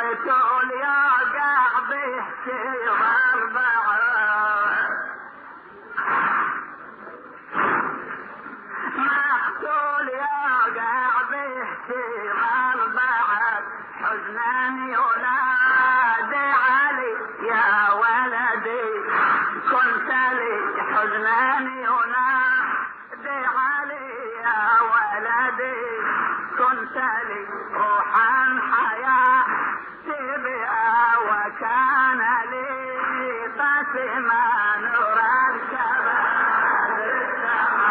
مقتول يقع به سير البعد، مقتول يقع به سير البعد، حزنا ينادي علي يا ولدي كنت لي، حزنا ينادي علي يا ولدي كنت لي، روحا حياتي بها وكان لي قسما